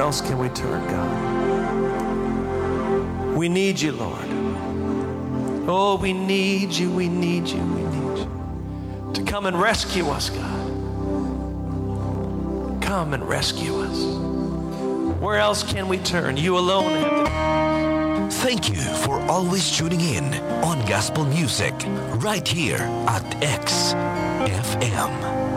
else can we turn, God? We need you, Lord. Oh, we need you, we need you, we need you to come and rescue us, God. Come and rescue us. Where else can we turn? You alone have the... Thank you for always tuning in on Gospel Music right here at XFM.